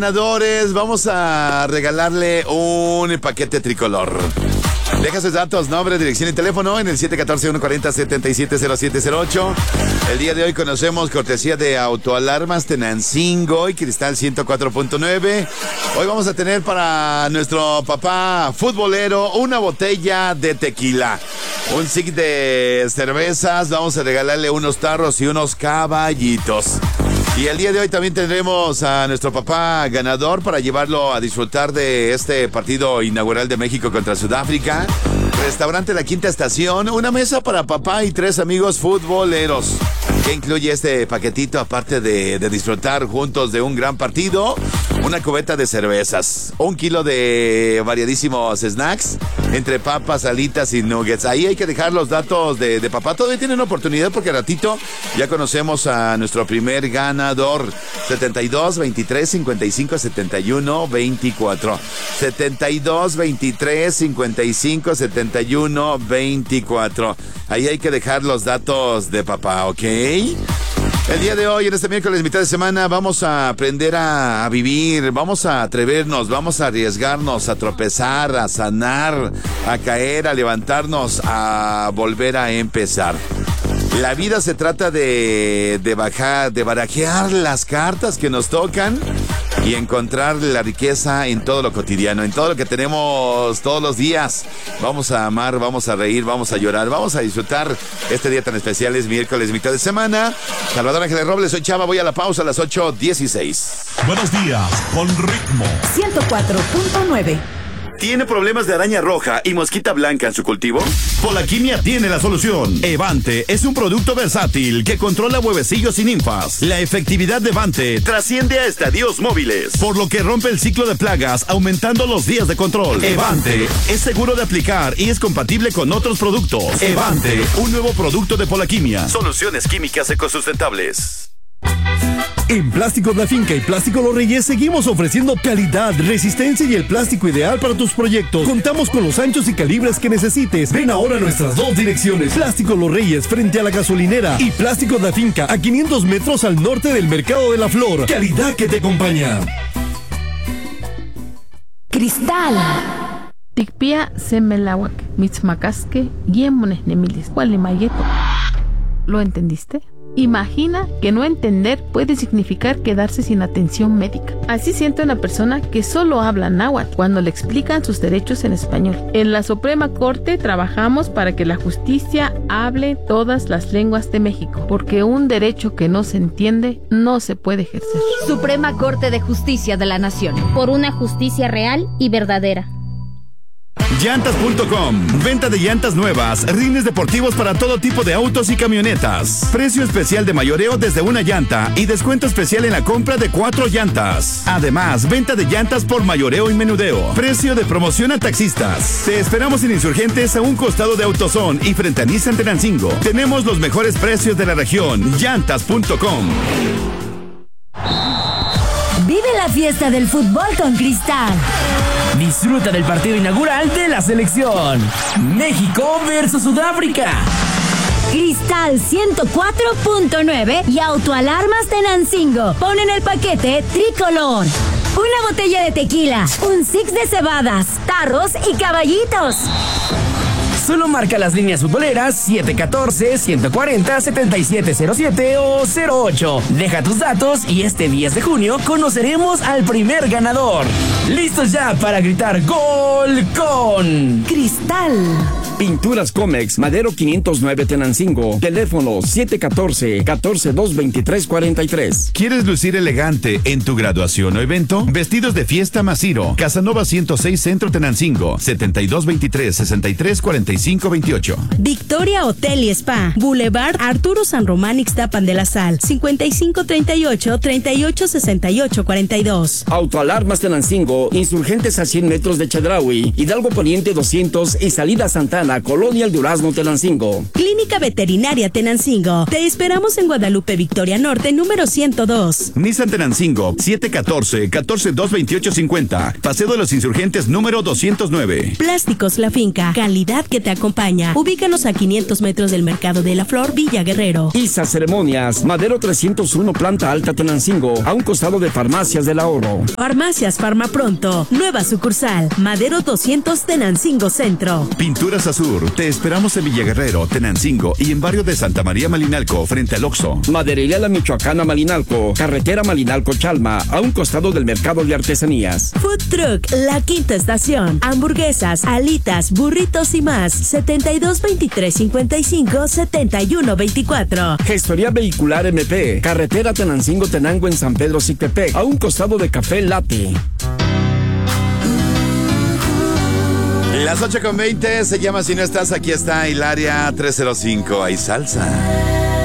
Ganadores, vamos a regalarle un paquete tricolor. Deja sus datos, nombre, dirección y teléfono en el 714-140-770708. El día de hoy conocemos cortesía de Autoalarmas Tenancingo y Cristal 104.9. Hoy vamos a tener para nuestro papá futbolero una botella de tequila, un stick de cervezas, vamos a regalarle unos tarros y unos caballitos. Y el día de hoy también tendremos a nuestro papá ganador para llevarlo a disfrutar de este partido inaugural de México contra Sudáfrica. Restaurante La Quinta Estación, una mesa para papá y 3 amigos futboleros. ¿Qué incluye este paquetito aparte de disfrutar juntos de un gran partido? Una cubeta de cervezas, 1 kilo de variadísimos snacks, entre papas, alitas y nuggets. Ahí hay que dejar los datos de papá. Todavía tienen oportunidad porque ratito ya conocemos a nuestro primer ganador. 72 23 55 71 24. 72 23 55 71 24. Ahí hay que dejar los datos de papá, ¿ok? El día de hoy, en este miércoles, mitad de semana, vamos a aprender a vivir, vamos a atrevernos, vamos a arriesgarnos, a tropezar, a sanar, a caer, a levantarnos, a volver a empezar. La vida se trata de barajear las cartas que nos tocan y encontrar la riqueza en todo lo cotidiano, en todo lo que tenemos todos los días. Vamos a amar, vamos a reír, vamos a llorar, vamos a disfrutar este día tan especial. Es miércoles, mitad de semana. Salvador Ángeles Robles, soy Chava, voy a la pausa a las 8:16. Buenos días, con ritmo. 104.9. ¿Tiene problemas de araña roja y mosquita blanca en su cultivo? Polaquimia tiene la solución. Evante es un producto versátil que controla huevecillos y ninfas. La efectividad de Evante Trasciende a estadios móviles, por lo que rompe el ciclo de plagas, aumentando los días de control. Evante es seguro de aplicar y es compatible con otros productos. Evante, un nuevo producto de Polaquimia. Soluciones químicas ecosustentables. En Plásticos La Finca y Plástico Los Reyes seguimos ofreciendo calidad, resistencia y el plástico ideal para tus proyectos. Contamos con los anchos y calibres que necesites. Ven ahora a nuestras 2 direcciones: Plásticos Los Reyes frente a la gasolinera y Plásticos La Finca a 500 metros al norte del Mercado de la Flor. Calidad que te acompaña. Cristal. Tikpia semelawak, mitzmacasque, yemones nemilis, cualimayeto. ¿Lo entendiste? Imagina que no entender puede significar quedarse sin atención médica. Así siente una persona que solo habla náhuatl cuando le explican sus derechos en español. En la Suprema Corte trabajamos para que la justicia hable todas las lenguas de México, porque un derecho que no se entiende no se puede ejercer. Suprema Corte de Justicia de la Nación. Por una justicia real y verdadera. Llantas.com, venta de llantas nuevas, rines deportivos para todo tipo de autos y camionetas. Precio especial de mayoreo desde una llanta y descuento especial en la compra de 4 llantas. Además, venta de llantas por mayoreo y menudeo. Precio de promoción a taxistas. Te esperamos en Insurgentes a un costado de AutoZone y frente a Nissan Tenancingo. Tenemos los mejores precios de la región. Llantas.com. Vive la fiesta del fútbol con Cristal. Disfruta del partido inaugural de la selección. México versus Sudáfrica. Cristal 104.9 y Autoalarmas Tenancingo ponen el paquete tricolor. Una botella de tequila, un six de cebadas, tarros y caballitos. Solo marca las líneas futboleras 714-140-7707 o 08. Deja tus datos y este 10 de junio conoceremos al primer ganador. ¡Listos ya para gritar gol con Cristal! Pinturas Comex, Madero 509 Tenancingo. Teléfono 714-142-2343. ¿Quieres lucir elegante en tu graduación o evento? Vestidos de fiesta Masiro. Casanova 106 Centro Tenancingo. 7223-634528. Victoria Hotel y Spa. Boulevard Arturo San Román Ixtapan de la Sal. 5538-386842. Autoalarmas Tenancingo. Insurgentes a 100 metros de Chedraui. Hidalgo Poniente 200 y Salida Santana la Colonia El Durazno, Tenancingo. Clínica Veterinaria Tenancingo. Te esperamos en Guadalupe Victoria Norte, número 102. Nissan Tenancingo, 714-142-2850. Paseo de los Insurgentes, número 209. Plásticos La Finca. Calidad que te acompaña. Ubícanos a 500 metros del Mercado de la Flor, Villa Guerrero. Isa Ceremonias, Madero 301, planta alta, Tenancingo, a un costado de Farmacias del Ahorro. Farmacias Farmapronto. Nueva sucursal. Madero 200, Tenancingo Centro. Pinturas Azur, te esperamos en Villaguerrero, Tenancingo y en barrio de Santa María Malinalco, frente al Oxxo. Maderería La Michoacana Malinalco, carretera Malinalco-Chalma, a un costado del Mercado de Artesanías. Food Truck La Quinta Estación. Hamburguesas, alitas, burritos y más. 72-23-55-71-24. Gestoría Vehicular MP, carretera Tenancingo-Tenango en San Pedro Cictepec, a un costado de Café Latte. Las 8:20 se llama Si No Estás, aquí está Hilaria 305. Hay salsa.